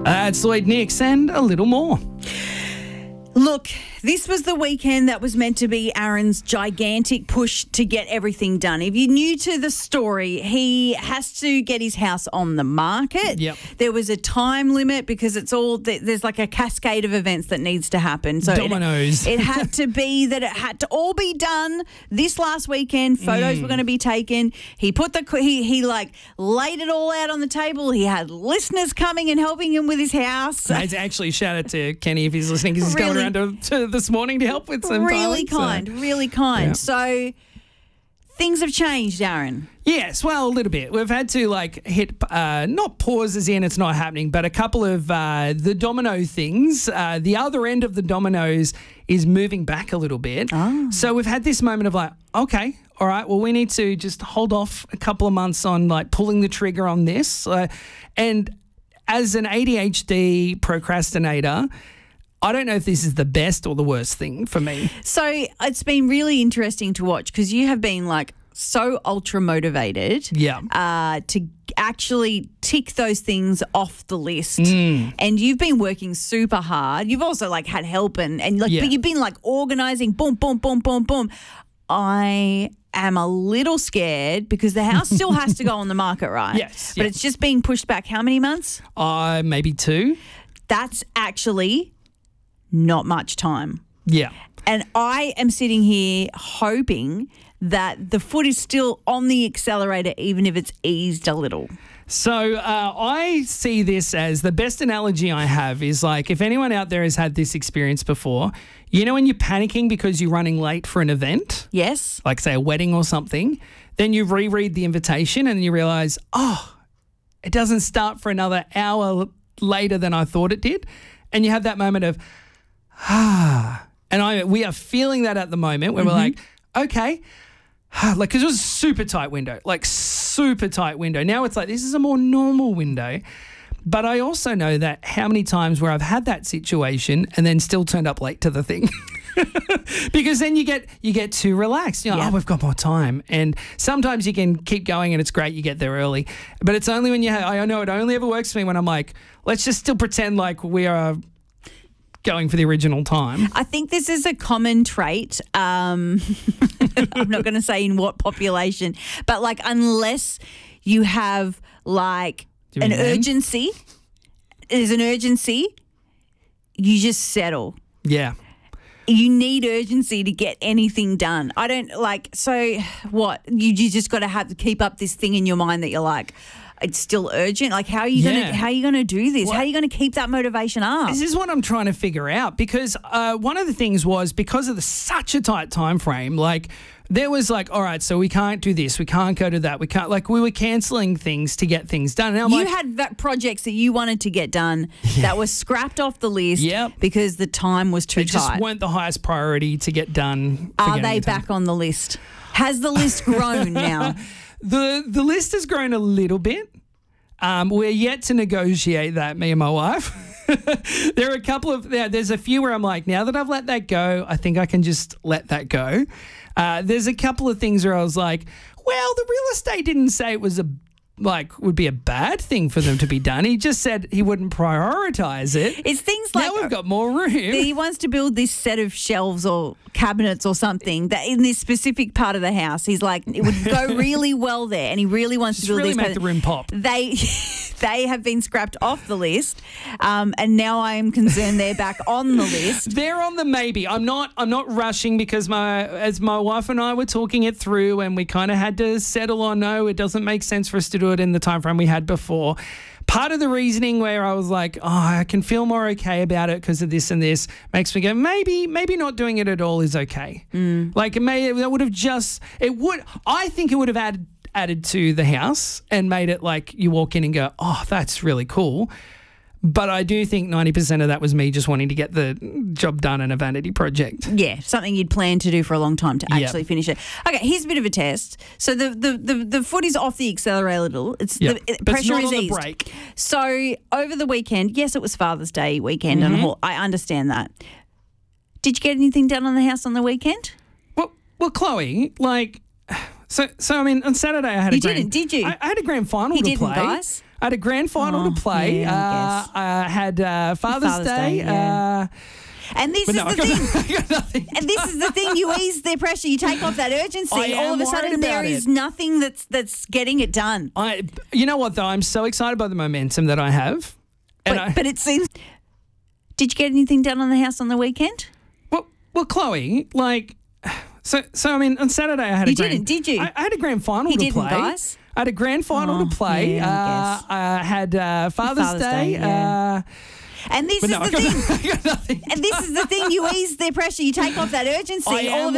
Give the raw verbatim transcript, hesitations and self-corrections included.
That's Lloyd Nix and a little more. Look, this was the weekend that was meant to be Aaron's gigantic push to get everything done. If you're new to the story, he has to get his house on the market. Yep. There was a time limit because it's all there's like a cascade of events that needs to happen. So Dominoes. It, it had to be that it had to all be done this last weekend. Photos Mm. were going to be taken. He put the he he like laid it all out on the table. He had listeners coming and helping him with his house. I'd actually shout out to Kenny if he's listening because he's Really? coming around to, to this morning to help with some Really filing, so- kind, really kind. Yeah. So things have changed, Aaron. Yes, well, a little bit. We've had to like hit, uh, not pauses in, it's not happening, but a couple of uh, the domino things. Uh, the other end of the dominoes is moving back a little bit. Oh. So we've had this moment of like, okay, all right, well, we need to just hold off a couple of months on like pulling the trigger on this. Uh, and as an A D H D procrastinator, I don't know if this is the best or the worst thing for me. So it's been really interesting to watch because you have been like so ultra motivated Yeah. uh, to actually tick those things off the list. Mm. And you've been working super hard. You've also like had help and, and like, Yeah. but you've been like organizing, boom, boom, boom, boom, boom. I am a little scared because the house still has to go on the market, right? Yes, But yeah. it's just being pushed back how many months? Uh, maybe two. That's actually not much time. Yeah. And I am sitting here hoping that the foot is still on the accelerator, even if it's eased a little. So uh, I see this as the best analogy I have is like if anyone out there has had this experience before, you know when you're panicking because you're running late for an event, Yes? like say a wedding or something, then you reread the invitation and you realise, oh, it doesn't start for another hour later than I thought it did. And you have that moment of, ah, and I we are feeling that at the moment where we're like, okay, like because it was a super tight window, like super tight window. Now it's like this is a more normal window. But I also know that how many times where I've had that situation and then still turned up late to the thing. Because then you get you get too relaxed. You know, Yeah. oh, we've got more time. And sometimes you can keep going and it's great, you get there early. But it's only when you have, I know it only ever works for me when I'm like, let's just still pretend like we are going for the original time. I think this is a common trait. Um, I'm not going to say in what population, but like unless you have like Do you an mean men? urgency, there's an urgency, you just settle. Yeah. You need urgency to get anything done. I don't like, so what? You, you just got to have to keep up this thing in your mind that you're like, it's still urgent. Like, how are you Yeah. gonna how are you gonna do this? What- How are you gonna keep that motivation up? This is what I'm trying to figure out because uh, one of the things was because of the such a tight time frame, like there was like, all right, so we can't do this, we can't go to that, we can't, like we were cancelling things to get things done. And I'm You like, had va- projects that you wanted to get done that were scrapped off the list Yep. because the time was too they just tight. weren't the highest priority to get done. for Are getting they it done. back on the list? Has the list grown now? The the list has grown a little bit. Um, we're yet to negotiate that, me and my wife. There are a couple of, there, there's a few where I'm like, now that I've let that go, I think I can just let that go. Uh, there's a couple of things where I was like, well, the real estate didn't say it was a, like, would be a bad thing for them to be done. He just said he wouldn't prioritize it. It's things like Now we've got more room. he wants to build this set of shelves or cabinets or something that in this specific part of the house. He's like, it would go really well there, and he really wants Just to build really these make cabinets. the room pop. They they have been scrapped off the list, um, and now I am concerned they're back on the list. They're on the maybe. I'm not. I'm not rushing because my as my wife and I were talking it through, and we kind of had to settle on no. It doesn't make sense for us to do it in the time frame we had before. Part of the reasoning where I was like, oh, I can feel more okay about it because of this and this makes me go, maybe, maybe not doing it at all is okay. Mm. Like it may that would have just it would. I think it would have added added to the house and made it like you walk in and go, oh, that's really cool. But I do think ninety percent of that was me just wanting to get the job done in a vanity project. Yeah, something you'd planned to do for a long time to Yep. actually finish it. Okay, here's a bit of a test. So the the the, the foot is off the accelerator a little. It's Yep. the But it's pressure not is on the eased. brake. So over the weekend, yes, it was Father's Day weekend, and Mm-hmm. all, I understand that. Did you get anything done on the house on the weekend? Well, well, Chloe, like, so, so I mean, on Saturday I had You a grand, didn't, did you? I, I had a grand final He to didn't, play. guys. I had a grand final Oh, to play. yeah, I uh, I had uh, Father's, Father's Day. Day, yeah. uh, And this but is no, I the got, thing. I got nothing. And this is the thing. You ease their pressure. You take off that urgency. I am All of a worried sudden, there about is it. nothing that's that's getting it done. I, you know what though? I'm so excited by the momentum that I have. And But, I, but it seems. Did you get anything done on the house on the weekend? well, well, Chloe, like, so, so I mean, on Saturday I had You a grand, didn't, did you? I, I had a grand final You to didn't, play. guys? I had a grand final Oh, to play. yeah, I uh, guess. I had uh, Father's, Father's Day. Day, yeah. uh, And this but is no, I the got, thing. I got nothing. And this is the thing. You ease their pressure. You take off that urgency. I All am of a